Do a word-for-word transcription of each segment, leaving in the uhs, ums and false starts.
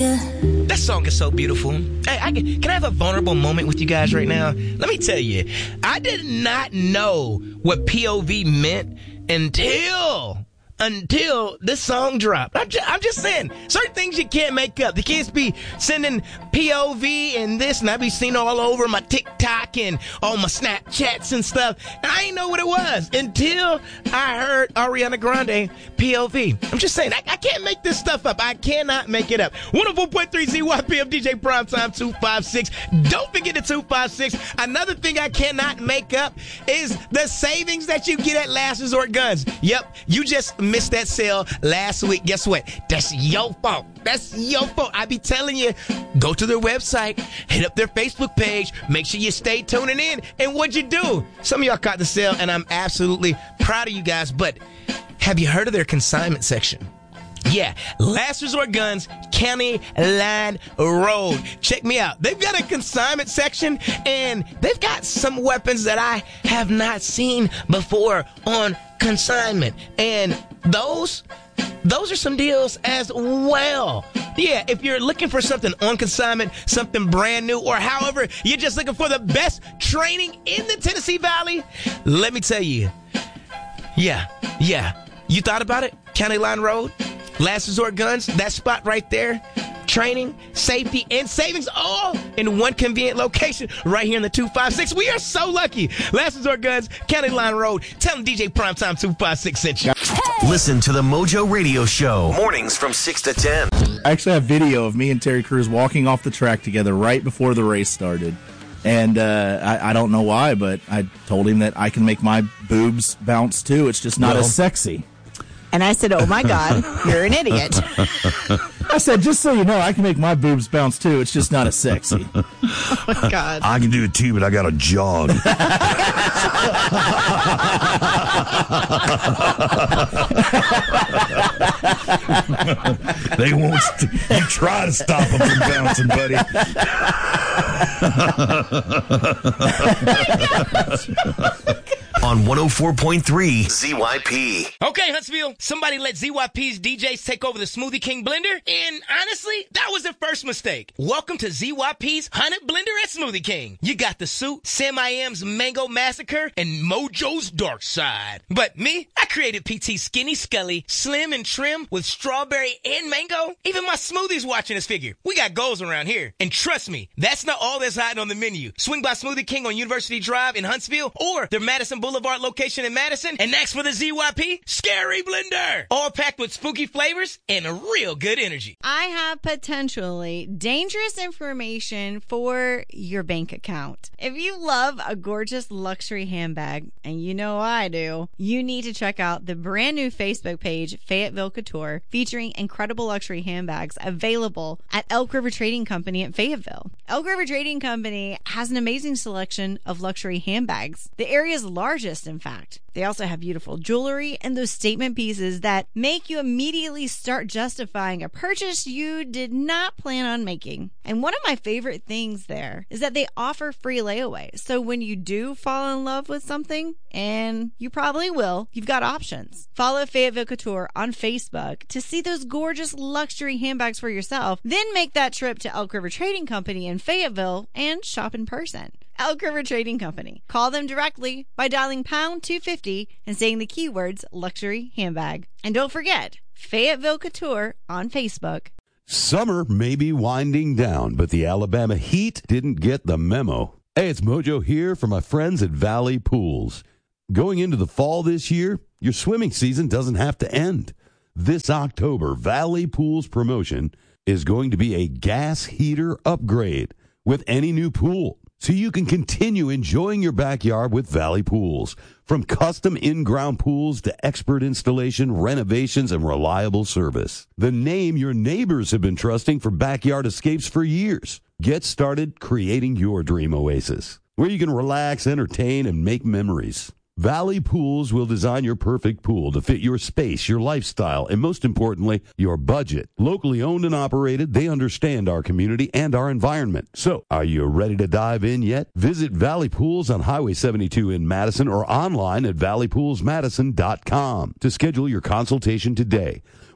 That song is so beautiful. Hey, I can, can I have a vulnerable moment with you guys right now? Let me tell you, I did not know what P O V meant until... until this song dropped. I'm just, I'm just saying, certain things you can't make up. The kids be sending P O V and this, and I be seeing all over my TikTok and all my Snapchats and stuff. And I didn't know what it was until I heard Ariana Grande P O V. I'm just saying, I, I can't make this stuff up. I cannot make it up. one oh four point three Z Y P, I'm D J Primetime two five six. Don't forget the two five six. Another thing I cannot make up is the savings that you get at Last Resort Guns. Yep, you just missed that sale last week. Guess what? That's your fault. That's your fault. I be telling you, go to their website, hit up their Facebook page, make sure you stay tuning in. And what'd you do? Some of y'all caught the sale, and I'm absolutely proud of you guys. But have you heard of their consignment section? Yeah, Last Resort Guns, County Line Road. Check me out. They've got a consignment section, and they've got some weapons that I have not seen before on consignment. And those, those are some deals as well. Yeah, if you're looking for something on consignment, something brand new, or however, you're just looking for the best training in the Tennessee Valley, let me tell you. Yeah, yeah. You thought about it? County Line Road? Last Resort Guns, that spot right there. Training, safety, and savings all in one convenient location right here in the two five six. We are so lucky. Last Resort Guns, County Line Road. Tell them D J Primetime two five six sent you. Hey. Listen to the Mojo Radio Show. Mornings from six to ten. I actually have video of me and Terry Crews walking off the track together right before the race started. And uh, I, I don't know why, but I told him that I can make my boobs bounce too. It's just not well, as sexy. And I said, oh, my God, you're an idiot. I said, just so you know, I can make my boobs bounce, too. It's just not as sexy. Oh, my God. I can do it, too, but I got to jog. They won't. St- you try to stop them from bouncing, buddy. On one oh four point three Z Y P. Okay, Huntsville, somebody let Z Y P's D Js take over the Smoothie King blender, and honestly, that was their first mistake. Welcome to Z Y P's Hunted Blender at Smoothie King. You got the Suit, Sam I Am's Mango Massacre, and Mojo's Dark Side. But me, I created P T Skinny Scully, slim and trim with strawberry and mango. Even my smoothie's watching this figure. We got goals around here. And trust me, that's not all that's hiding on the menu. Swing by Smoothie King on University Drive in Huntsville or their Madison Boulevard location in Madison and ask for the Z Y P Scary Blender. All packed with spooky flavors and a real good energy. I have potentially dangerous information for your bank account. If you love a gorgeous luxury handbag, and you know I do, you need to check out the brand new Facebook page, Fayetteville Couture, featuring incredible luxury handbags available at Elk River Trading Company at Fayetteville. Elk River Trading Company has an amazing selection of luxury handbags, the area's largest, in fact. They also have beautiful jewelry and those statement pieces that make you immediately start justifying a purchase you did not plan on making. And one of my favorite things there is that they offer free layaway. So when you do fall in love with something, and you probably will, you've got options. Follow Fayetteville Couture on Facebook to see those gorgeous luxury handbags for yourself. Then make that trip to Elk River Trading Company in Fayetteville and shop in person. Elk River Trading Company. Call them directly by dialing pound two fifty and saying the keywords luxury handbag. And don't forget, Fayetteville Couture on Facebook. Summer may be winding down, but the Alabama heat didn't get the memo. Hey, it's Mojo here for my friends at Valley Pools. Going into the fall this year, your swimming season doesn't have to end. This October, Valley Pools promotion is going to be a gas heater upgrade with any new pool, so you can continue enjoying your backyard with Valley Pools. From custom in-ground pools to expert installation, renovations, and reliable service. The name your neighbors have been trusting for backyard escapes for years. Get started creating your dream oasis, where you can relax, entertain, and make memories. Valley Pools will design your perfect pool to fit your space, your lifestyle, and most importantly, your budget. Locally owned and operated, they understand our community and our environment. So, are you ready to dive in yet? Visit Valley Pools on Highway seventy-two in Madison or online at valley pools madison dot com to schedule your consultation today.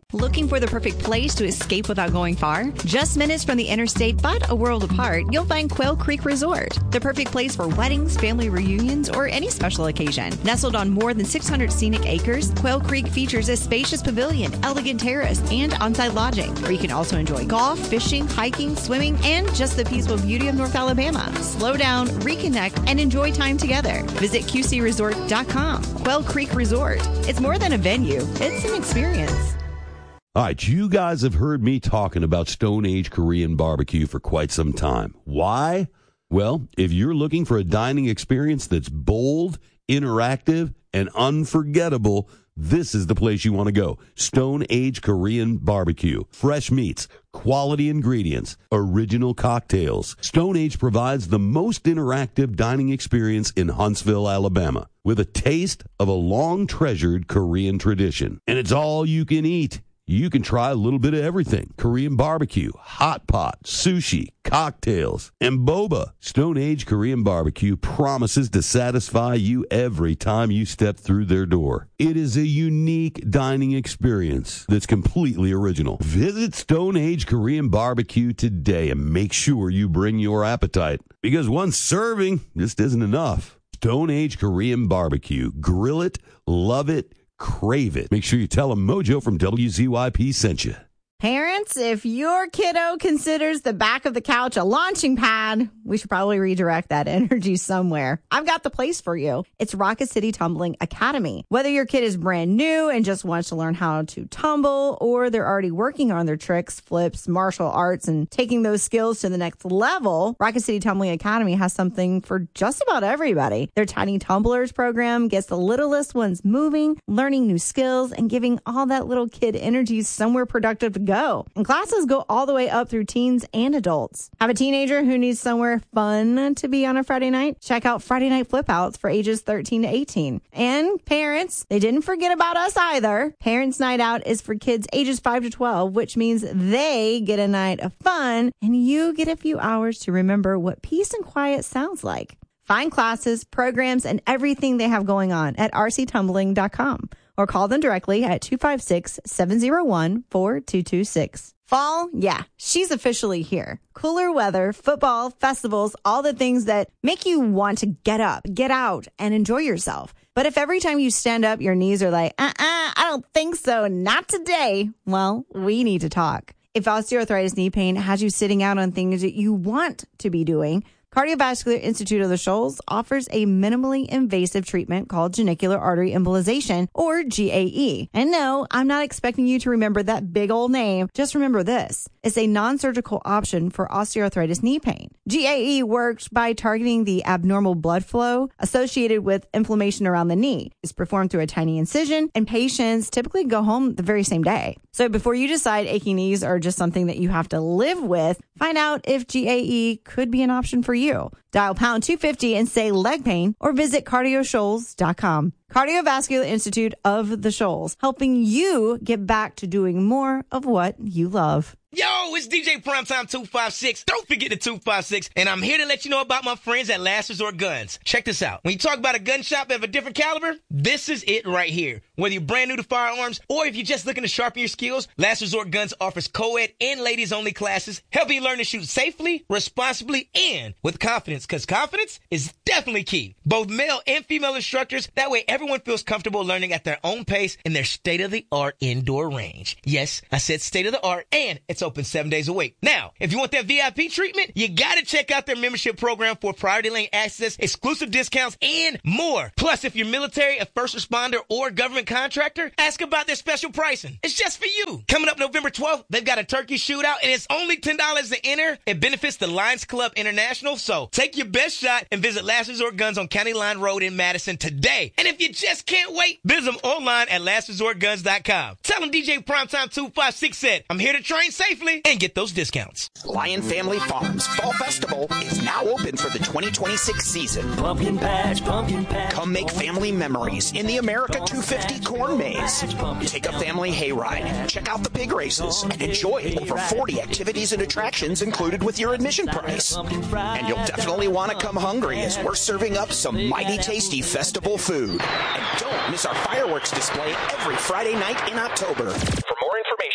Looking for the perfect place to escape without going far? Just minutes from the interstate, but a world apart, you'll find Quail Creek Resort. The perfect place for weddings, family reunions, or any special occasion. Nestled on more than six hundred scenic acres, Quail Creek features a spacious pavilion, elegant terrace, and on-site lodging, where you can also enjoy golf, fishing, hiking, swimming, and just the peaceful beauty of North Alabama. Slow down, reconnect, and enjoy time together. Visit Q C resort dot com. Quail Creek Resort. It's more than a venue. It's an experience. All right, you guys have heard me talking about Stone Age Korean barbecue for quite some time. Why? Well, if you're looking for a dining experience that's bold, interactive, and unforgettable, this is the place you want to go. Stone Age Korean barbecue. Fresh meats, quality ingredients, original cocktails. Stone Age provides the most interactive dining experience in Huntsville, Alabama, with a taste of a long-treasured Korean tradition. And it's all you can eat. You can try a little bit of everything. Korean barbecue, hot pot, sushi, cocktails, and boba. Stone Age Korean barbecue promises to satisfy you every time you step through their door. It is a unique dining experience that's completely original. Visit Stone Age Korean barbecue today and make sure you bring your appetite, because one serving just isn't enough. Stone Age Korean barbecue. Grill it, love it, crave it. Make sure you tell them Mojo from W Z Y P sent you. Parents, if your kiddo considers the back of the couch a launching pad, we should probably redirect that energy somewhere. I've got the place for you. It's Rocket City Tumbling Academy. Whether your kid is brand new and just wants to learn how to tumble, or they're already working on their tricks, flips, martial arts, and taking those skills to the next level, Rocket City Tumbling Academy has something for just about everybody. Their Tiny Tumblers program gets the littlest ones moving, learning new skills, and giving all that little kid energy somewhere productive to go. And classes go all the way up through teens and adults. Have a teenager who needs somewhere fun to be on a Friday night? Check out Friday Night Flip Outs for ages thirteen to eighteen. And parents, they didn't forget about us either. Parents Night Out is for kids ages five to twelve, which means they get a night of fun and you get a few hours to remember what peace and quiet sounds like. Find classes, programs, and everything they have going on at r c tumbling dot com. Or call them directly at two five six, seven zero one, four two two six. Fall, yeah, she's officially here. Cooler weather, football, festivals, all the things that make you want to get up, get out, and enjoy yourself. But if every time you stand up, your knees are like, uh-uh, I don't think so, not today, well, we need to talk. If osteoarthritis knee pain has you sitting out on things that you want to be doing, Cardiovascular Institute of the Shoals offers a minimally invasive treatment called genicular artery embolization, or G A E. And no, I'm not expecting you to remember that big old name. Just remember this. It's a non-surgical option for osteoarthritis knee pain. G A E works by targeting the abnormal blood flow associated with inflammation around the knee. It's performed through a tiny incision, and patients typically go home the very same day. So before you decide aching knees are just something that you have to live with, find out if G A E could be an option for you. Dial pound two fifty and say leg pain, or visit cardio shoals dot com. Cardiovascular Institute of the Shoals, helping you get back to doing more of what you love. Yo, it's D J Primetime two five six. Don't forget the two five six. And I'm here to let you know about my friends at Last Resort Guns. Check this out. When you talk about a gun shop of a different caliber, this is it right here. Whether you're brand new to firearms or if you're just looking to sharpen your skills, Last Resort Guns offers co-ed and ladies-only classes, helping you learn to shoot safely, responsibly, and with confidence, because confidence is definitely key. Both male and female instructors, that way everyone feels comfortable learning at their own pace in their state-of-the-art indoor range. Yes, I said state-of-the-art, and it's open seven days a week. Now, if you want that V I P treatment, you gotta check out their membership program for priority lane access, exclusive discounts, and more. Plus, if you're military, a first responder, or government contractor, ask about their special pricing. It's just for you. Coming up November twelfth, they've got a turkey shootout, and it's only ten dollars to enter. It benefits the Lions Club International, so take your best shot and visit Last Resort Guns on County Line Road in Madison today. And if you just can't wait, visit them online at last resort guns dot com. Tell them D J Primetime two five six said, I'm here to train safely and get those discounts. Lion Family Farms Fall Festival is now open for the twenty twenty-six season. Pumpkin patch, pumpkin patch. Come make family memories in the America two fifty Corn Maze. Take a family hayride, check out the pig races, and enjoy over forty activities and attractions included with your admission price. And you'll definitely want to come hungry as we're serving up some mighty tasty festival food. And don't miss our fireworks display every Friday night in October. For more information,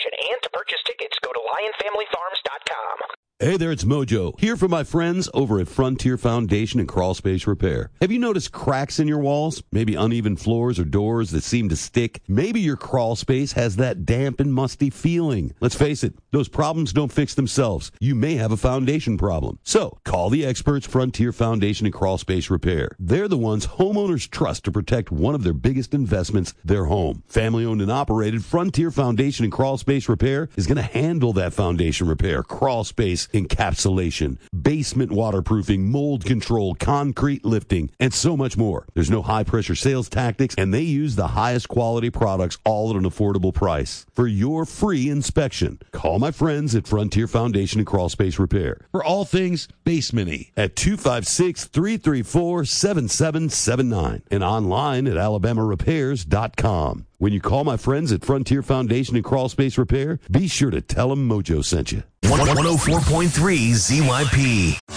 Ryan Family Farms dot com. Hey there, it's Mojo, here for my friends over at Frontier Foundation and Crawl Space Repair. Have you noticed cracks in your walls? Maybe uneven floors or doors that seem to stick? Maybe your crawl space has that damp and musty feeling. Let's face it, those problems don't fix themselves. You may have a foundation problem. So, call the experts Frontier Foundation and Crawl Space Repair. They're the ones homeowners trust to protect one of their biggest investments, their home. Family-owned and operated, Frontier Foundation and Crawl Space Repair is going to handle that foundation repair, crawl space encapsulation, basement waterproofing, mold control, concrete lifting, and so much more. There's no high-pressure sales tactics, and they use the highest quality products, all at an affordable price. For your free inspection, call my friends at Frontier Foundation and Crawl Space Repair for all things basement-y at two five six, three three four, seven seven seven nine and online at alabama repairs dot com. When you call my friends at Frontier Foundation and Crawl Space Repair, be sure to tell them Mojo sent you. one oh four point three Z Y P.